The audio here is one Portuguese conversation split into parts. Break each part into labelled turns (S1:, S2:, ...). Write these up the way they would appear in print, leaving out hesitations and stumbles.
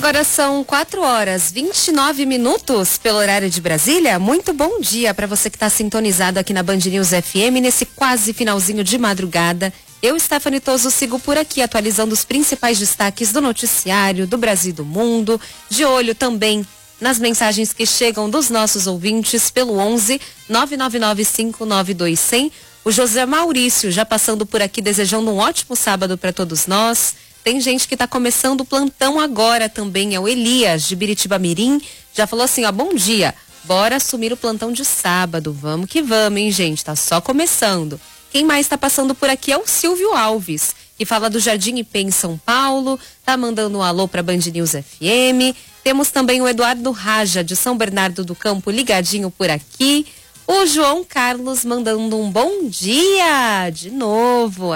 S1: Agora são 4h29 pelo horário de Brasília. Muito bom dia para você que está sintonizado aqui na Band News FM nesse quase finalzinho de madrugada. Eu, Stephanie Toso, sigo por aqui atualizando os principais destaques do noticiário, do Brasil e do mundo. De olho também nas mensagens que chegam dos nossos ouvintes pelo 11 999 592 100. O José Maurício já passando por aqui desejando um ótimo sábado para todos nós. Tem gente que está começando o plantão agora também, é o Elias de Biritiba Mirim. Já falou assim, ó, bom dia, bora assumir o plantão de sábado, vamos que vamos, hein, gente, tá só começando. Quem mais está passando por aqui é o Silvio Alves, que fala do Jardim Ipê em São Paulo, tá mandando um alô pra Band News FM. Temos também o Eduardo Raja, de São Bernardo do Campo, ligadinho por aqui. O João Carlos mandando um bom dia, de novo,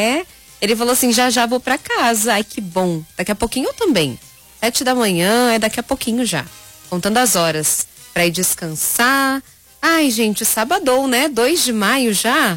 S1: Ele falou assim, já vou pra casa. Ai, que bom. Daqui a pouquinho eu também. 7 da manhã, daqui a pouquinho já. Contando as horas pra ir descansar. Ai, gente, sabadou, né? 2 de maio já.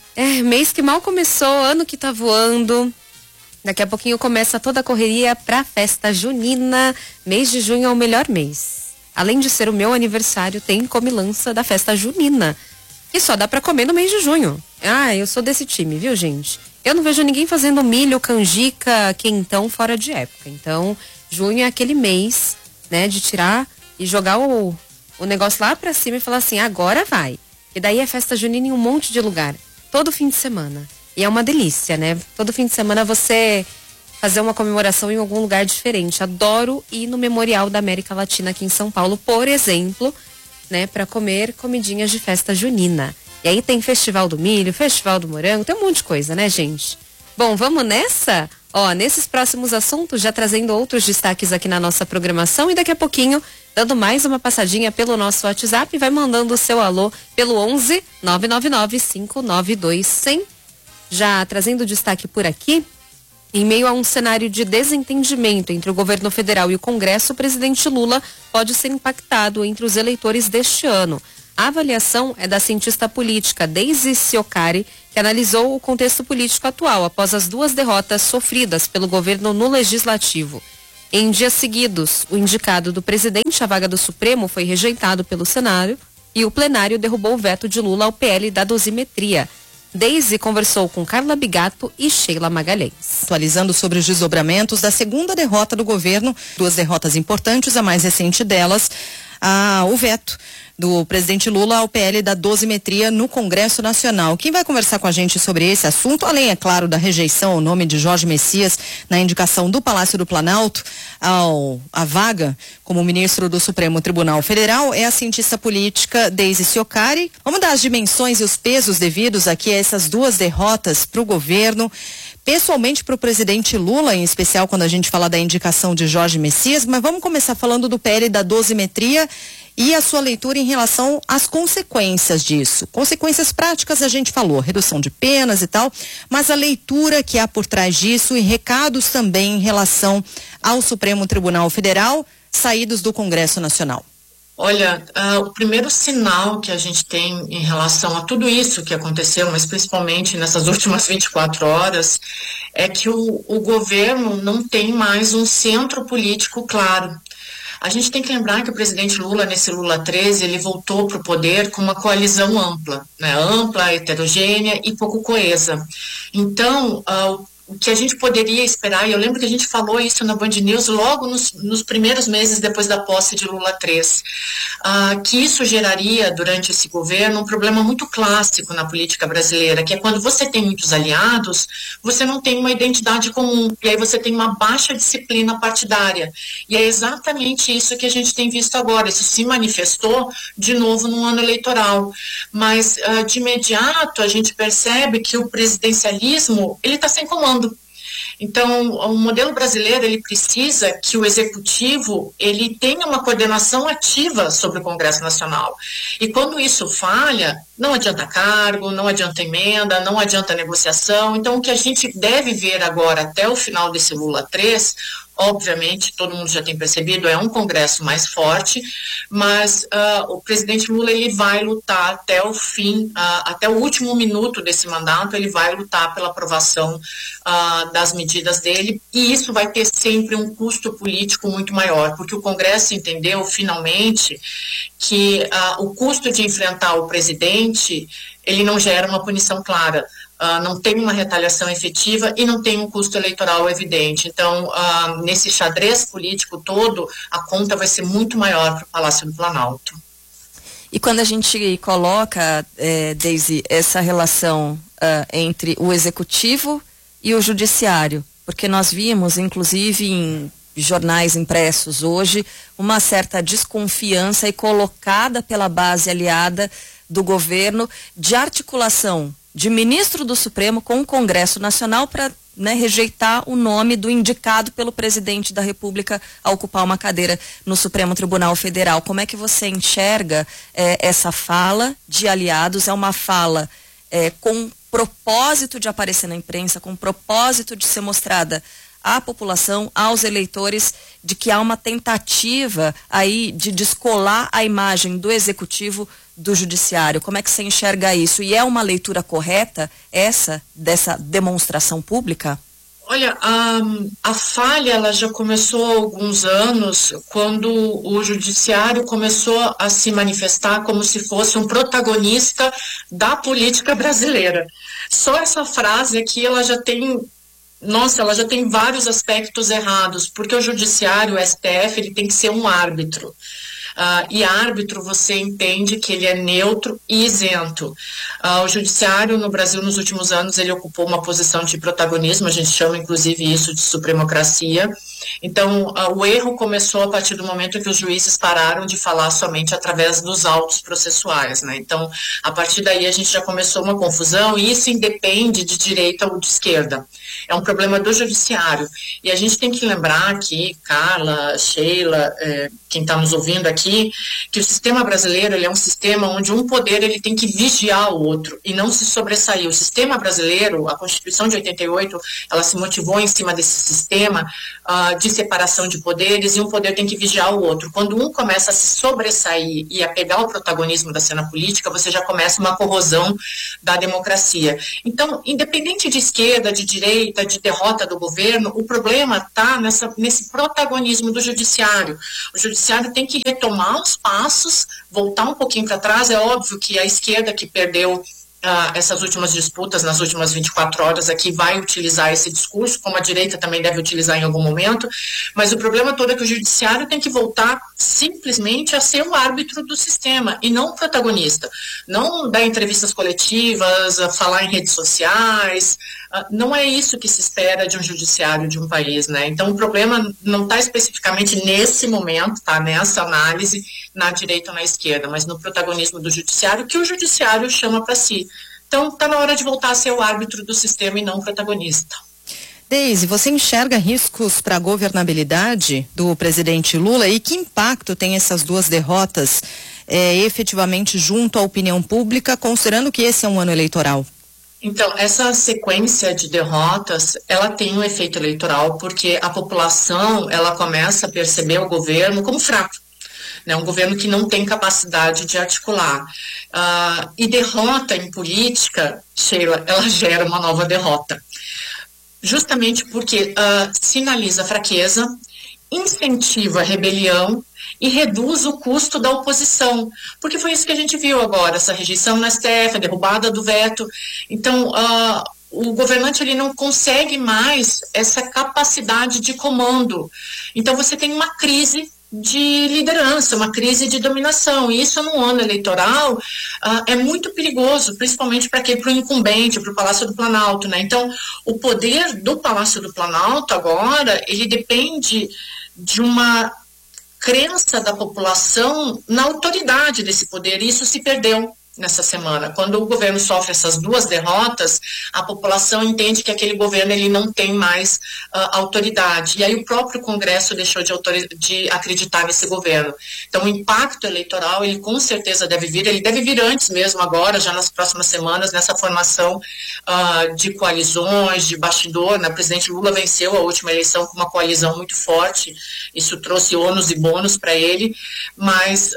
S1: Mês que mal começou, ano que tá voando. Daqui a pouquinho começa toda a correria pra festa junina. Mês de junho é o melhor mês. Além de ser o meu aniversário, tem comilança da festa junina. E só dá pra comer no mês de junho. Eu sou desse time, viu, gente? Eu não vejo ninguém fazendo milho, canjica, quentão fora de época. Então, junho é aquele mês, né, de tirar e jogar o negócio lá pra cima e falar assim, agora vai. E daí é festa junina em um monte de lugar, todo fim de semana. E é uma delícia, né? Todo fim de semana você fazer uma comemoração em algum lugar diferente. Adoro ir no Memorial da América Latina aqui em São Paulo, por exemplo, né, pra comer comidinhas de festa junina. E aí tem Festival do Milho, Festival do Morango, tem um monte de coisa, né, gente? Bom, vamos nessa? Nesses próximos assuntos, já trazendo outros destaques aqui na nossa programação e daqui a pouquinho, dando mais uma passadinha pelo nosso WhatsApp, vai mandando o seu alô pelo 11 999 592 100. Já trazendo destaque por aqui, em meio a um cenário de desentendimento entre o governo federal e o Congresso, o presidente Lula pode ser impactado entre os eleitores deste ano. A avaliação é da cientista política Daisy Ciocari, que analisou o contexto político atual após as 2 derrotas sofridas pelo governo no Legislativo. Em dias seguidos, o indicado do presidente à vaga do Supremo foi rejeitado pelo Senado e o plenário derrubou o veto de Lula ao PL da dosimetria. Daisy conversou com Carla Bigato e Sheila Magalhães.
S2: Atualizando sobre os desdobramentos da segunda derrota do governo, 2 derrotas importantes, a mais recente delas, o veto do presidente Lula ao PL da dosimetria no Congresso Nacional. Quem vai conversar com a gente sobre esse assunto, além, é claro, da rejeição ao nome de Jorge Messias na indicação do Palácio do Planalto à vaga como ministro do Supremo Tribunal Federal, é a cientista política Daisy Ciocari. Vamos dar as dimensões e os pesos devidos aqui a essas 2 derrotas para o governo, pessoalmente para o presidente Lula, em especial quando a gente fala da indicação de Jorge Messias, mas vamos começar falando do PL da dosimetria e a sua leitura em relação às consequências disso. Consequências práticas a gente falou, redução de penas e tal, mas a leitura que há por trás disso e recados também em relação ao Supremo Tribunal Federal, saídos do Congresso Nacional.
S3: Olha, o primeiro sinal que a gente tem em relação a tudo isso que aconteceu, mas principalmente nessas últimas 24 horas, é que o governo não tem mais um centro político claro. A gente tem que lembrar que o presidente Lula, nesse Lula 13, ele voltou para o poder com uma coalizão ampla, né? Ampla, heterogênea e pouco coesa. Então, o que a gente poderia esperar, e eu lembro que a gente falou isso na Band News logo nos primeiros meses depois da posse de Lula 3, que isso geraria durante esse governo um problema muito clássico na política brasileira, que é quando você tem muitos aliados, você não tem uma identidade comum, e aí você tem uma baixa disciplina partidária. E é exatamente isso que a gente tem visto agora. Isso se manifestou de novo no ano eleitoral. Mas, de imediato, a gente percebe que o presidencialismo ele está sem comando. Então, o modelo brasileiro, ele precisa que o executivo, ele tenha uma coordenação ativa sobre o Congresso Nacional. E quando isso falha, não adianta cargo, não adianta emenda, não adianta negociação. Então, o que a gente deve ver agora, até o final desse Lula 3, obviamente, todo mundo já tem percebido, é um Congresso mais forte, mas o presidente Lula, ele vai lutar até o fim, até o último minuto desse mandato, ele vai lutar pela aprovação das medidas dele, e isso vai ter sempre um custo político muito maior, porque o Congresso entendeu, finalmente, que o custo de enfrentar o presidente, ele não gera uma punição clara. Não tem uma retaliação efetiva e não tem um custo eleitoral evidente. Então, nesse xadrez político todo, a conta vai ser muito maior para o Palácio do Planalto.
S4: E quando a gente coloca, Deise, essa relação entre o Executivo e o Judiciário, porque nós vimos, inclusive, em jornais impressos hoje, uma certa desconfiança e colocada pela base aliada do governo de articulação de ministro do Supremo com o Congresso Nacional para rejeitar o nome do indicado pelo presidente da República a ocupar uma cadeira no Supremo Tribunal Federal. Como é que você enxerga essa fala de aliados? É uma fala com propósito de aparecer na imprensa, com propósito de ser mostrada à população, aos eleitores, de que há uma tentativa aí de descolar a imagem do Executivo do Judiciário. Como é que você enxerga isso? E é uma leitura correta dessa demonstração pública?
S3: Olha, a falha ela já começou há alguns anos, quando o Judiciário começou a se manifestar como se fosse um protagonista da política brasileira. Só essa frase aqui, ela já tem vários aspectos errados, porque o Judiciário, o STF, ele tem que ser um árbitro. E árbitro, você entende que ele é neutro e isento. O Judiciário no Brasil, nos últimos anos, ele ocupou uma posição de protagonismo, a gente chama inclusive isso de supremocracia. Então, o erro começou a partir do momento que os juízes pararam de falar somente através dos autos processuais, né? Então, a partir daí a gente já começou uma confusão, e isso independe de direita ou de esquerda. É um problema do Judiciário. E a gente tem que lembrar aqui, Carla, Sheila, quem está nos ouvindo aqui, que o sistema brasileiro, ele é um sistema onde um poder ele tem que vigiar o outro e não se sobressair. O sistema brasileiro, a Constituição de 88, ela se motivou em cima desse sistema de separação de poderes, e um poder tem que vigiar o outro. Quando um começa a se sobressair e a pegar o protagonismo da cena política, você já começa uma corrosão da democracia. Então, independente de esquerda, de direita, de derrota do governo, o problema está nesse protagonismo do Judiciário. O Judiciário tem que retomar os passos, voltar um pouquinho para trás. É óbvio que a esquerda, que perdeu essas últimas disputas nas últimas 24 horas aqui, vai utilizar esse discurso, como a direita também deve utilizar em algum momento, mas o problema todo é que o Judiciário tem que voltar simplesmente a ser o árbitro do sistema e não o protagonista, não dar entrevistas coletivas, falar em redes sociais. Não é isso que se espera de um judiciário de um país, né? Então, o problema não está especificamente nesse momento, tá? Nessa análise, na direita ou na esquerda, mas no protagonismo do judiciário, que o judiciário chama para si. Então, está na hora de voltar a ser o árbitro do sistema e não o protagonista.
S2: Deise, você enxerga riscos para a governabilidade do presidente Lula, e que impacto tem essas duas derrotas efetivamente junto à opinião pública, considerando que esse é um ano eleitoral?
S3: Então, essa sequência de derrotas, ela tem um efeito eleitoral, porque a população, ela começa a perceber o governo como fraco, né? Um governo que não tem capacidade de articular. E derrota em política, Sheila, ela gera uma nova derrota. Justamente porque sinaliza fraqueza, incentiva a rebelião e reduz o custo da oposição, porque foi isso que a gente viu agora, essa rejeição no STF, a derrubada do veto. Então, o governante ele não consegue mais essa capacidade de comando. Então, você tem uma crise de liderança, uma crise de dominação, e isso num ano eleitoral é muito perigoso, principalmente para o incumbente, para o Palácio do Planalto, né? Então, o poder do Palácio do Planalto agora, ele depende de uma crença da população na autoridade desse poder, e isso se perdeu. nessa semana. Quando o governo sofre essas duas derrotas, a população entende que aquele governo ele não tem mais autoridade. E aí o próprio Congresso deixou de acreditar nesse governo. Então o impacto eleitoral, ele com certeza deve vir, ele deve vir antes mesmo agora, já nas próximas semanas, nessa formação de coalizões, de bastidor, né? O presidente Lula venceu a última eleição com uma coalizão muito forte, isso trouxe ônus e bônus para ele, mas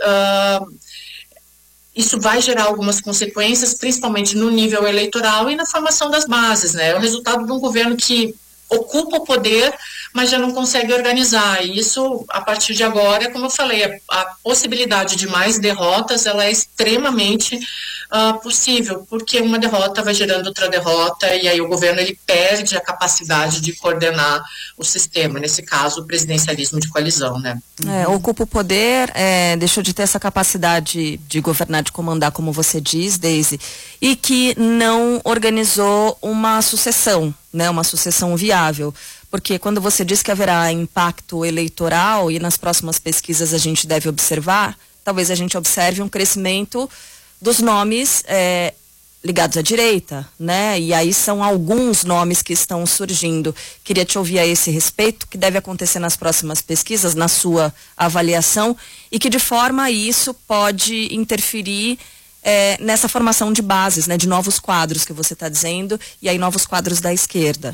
S3: isso vai gerar algumas consequências, principalmente no nível eleitoral e na formação das bases, né? É o resultado de um governo que ocupa o poder, mas já não consegue organizar. E isso, a partir de agora, como eu falei, a possibilidade de mais derrotas, ela é extremamente possível, porque uma derrota vai gerando outra derrota, e aí o governo ele perde a capacidade de coordenar o sistema, nesse caso, o presidencialismo de coalizão, né?
S4: Ocupa o poder, deixou de ter essa capacidade de governar, de comandar, como você diz, Deise, e que não organizou uma sucessão, né? Uma sucessão viável. Porque quando você diz que haverá impacto eleitoral, e nas próximas pesquisas a gente deve observar, talvez a gente observe um crescimento dos nomes ligados à direita, né? E aí são alguns nomes que estão surgindo. Queria te ouvir a esse respeito, que deve acontecer nas próximas pesquisas, na sua avaliação, e que de forma isso pode interferir nessa formação de bases, né? De novos quadros que você está dizendo, e aí novos quadros da esquerda.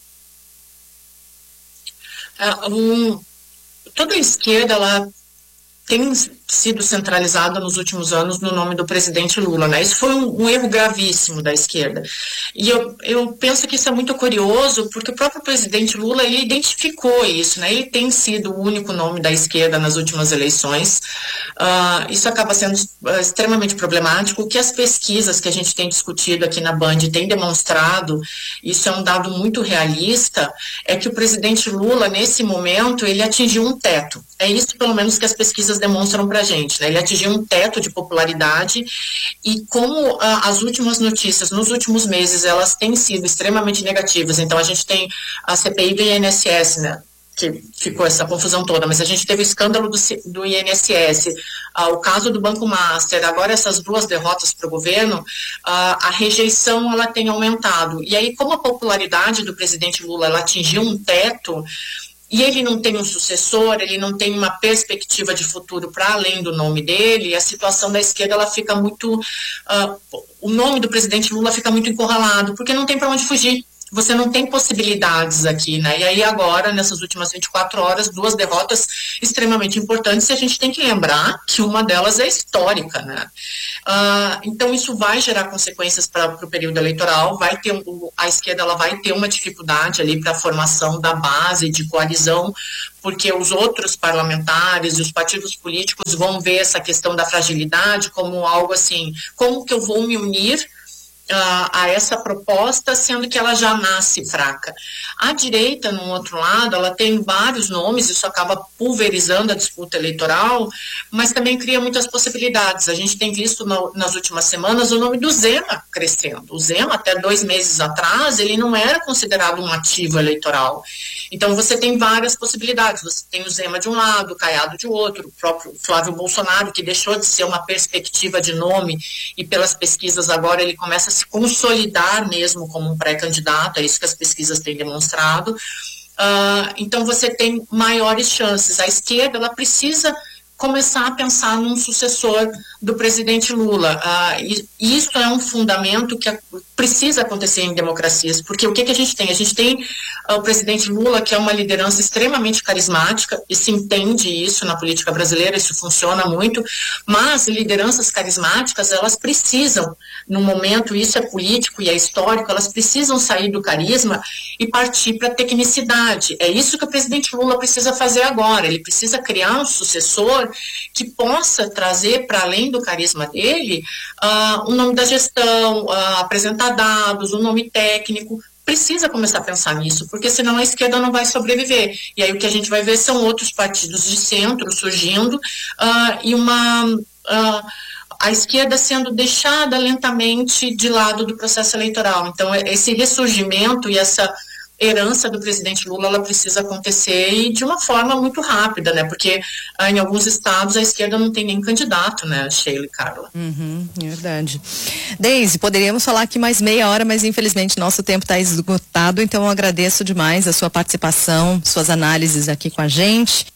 S3: Toda a esquerda, ela tem sido centralizada nos últimos anos no nome do presidente Lula, né? Isso foi um erro gravíssimo da esquerda. E eu penso que isso é muito curioso, porque o próprio presidente Lula, ele identificou isso, né? Ele tem sido o único nome da esquerda nas últimas eleições. Isso acaba sendo extremamente problemático. O que as pesquisas que a gente tem discutido aqui na Band têm demonstrado, isso é um dado muito realista, é que o presidente Lula, nesse momento, ele atingiu um teto. É isso, pelo menos, que as pesquisas demonstram para a gente, né? Ele atingiu um teto de popularidade, e como as últimas notícias nos últimos meses elas têm sido extremamente negativas. Então a gente tem a CPI do INSS, né? Que ficou essa confusão toda, mas a gente teve o escândalo do INSS, o caso do Banco Master, agora essas duas derrotas para o governo, a rejeição ela tem aumentado. E aí, como a popularidade do presidente Lula ela atingiu um teto, e ele não tem um sucessor, ele não tem uma perspectiva de futuro para além do nome dele, a situação da esquerda ela fica muito, o nome do presidente Lula fica muito encurralado, porque não tem para onde fugir. Você não tem possibilidades aqui, né? E aí agora, nessas últimas 24 horas, duas derrotas extremamente importantes, e a gente tem que lembrar que uma delas é histórica, né? Então isso vai gerar consequências para o período eleitoral, a esquerda ela vai ter uma dificuldade ali para a formação da base de coalizão, porque os outros parlamentares e os partidos políticos vão ver essa questão da fragilidade como algo assim, como que eu vou me unir a essa proposta, sendo que ela já nasce fraca. A direita, no outro lado, ela tem vários nomes, isso acaba pulverizando a disputa eleitoral, mas também cria muitas possibilidades. A gente tem visto nas últimas semanas o nome do Zema crescendo. O Zema, até 2 meses atrás, ele não era considerado um ativo eleitoral. Então você tem várias possibilidades. Você tem o Zema de um lado, o Caiado de outro, o próprio Flávio Bolsonaro, que deixou de ser uma perspectiva de nome, e pelas pesquisas agora ele começa a se consolidar mesmo como um pré-candidato, é isso que as pesquisas têm demonstrado. Então você tem maiores chances. A esquerda ela precisa começar a pensar num sucessor do presidente Lula. E isso é um fundamento que precisa acontecer em democracias, porque o que a gente tem? A gente tem o presidente Lula, que é uma liderança extremamente carismática, e se entende isso na política brasileira, isso funciona muito, mas lideranças carismáticas, elas precisam, no momento, isso é político e é histórico, elas precisam sair do carisma e partir para a tecnicidade. É isso que o presidente Lula precisa fazer agora. Ele precisa criar um sucessor que possa trazer, para além do carisma dele, o nome da gestão, apresentar dados, o nome técnico. Precisa começar a pensar nisso, porque senão a esquerda não vai sobreviver. E aí o que a gente vai ver são outros partidos de centro surgindo, e a esquerda sendo deixada lentamente de lado do processo eleitoral. Então esse ressurgimento e essa herança do presidente Lula, ela precisa acontecer e de uma forma muito rápida, né? Porque em alguns estados a esquerda não tem nem candidato, né? Sheila e Carla.
S2: Verdade. Deise, poderíamos falar aqui mais meia hora, mas infelizmente nosso tempo está esgotado, então eu agradeço demais a sua participação, suas análises aqui com a gente.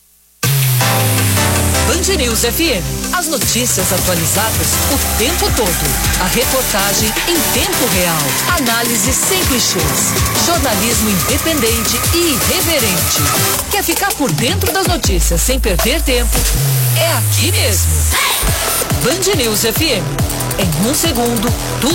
S5: Band News FM. As notícias atualizadas o tempo todo. A reportagem em tempo real. Análise sem clichês. Jornalismo independente e irreverente. Quer ficar por dentro das notícias sem perder tempo? É aqui mesmo. Band News FM. Em um segundo, tudo